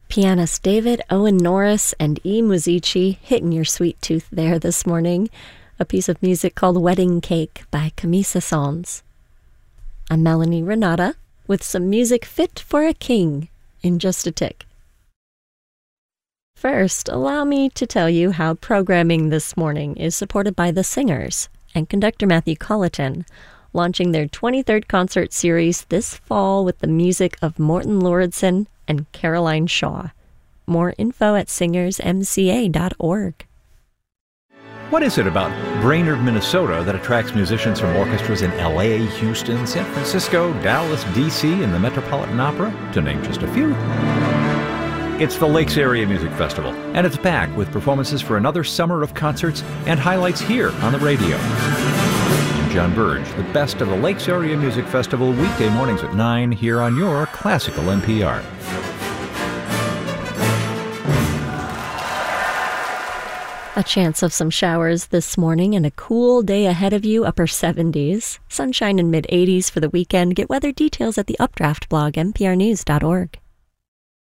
Pianist David Owen Norris and E. Musici hitting your sweet tooth there this morning. A piece of music called Wedding Cake by Camille Saint-Saëns. I'm Melanie Renata with some music fit for a king in just a tick. First, allow me to tell you how programming this morning is supported by The Singers and conductor Matthew Colleton, launching their 23rd concert series this fall with the music of Morten Lauridsen and Caroline Shaw. More info at singersmca.org. What is it about Brainerd, Minnesota that attracts musicians from orchestras in LA, Houston, San Francisco, Dallas, DC, and the Metropolitan Opera, to name just a few? It's the Lakes Area Music Festival, and it's back with performances for another summer of concerts and highlights here on the radio. I'm John Burge, the best of the Lakes Area Music Festival, weekday mornings at 9 here on your classical NPR. A chance of some showers this morning and a cool day ahead of you, upper 70s. Sunshine in mid-80s for the weekend. Get weather details at the Updraft blog, nprnews.org.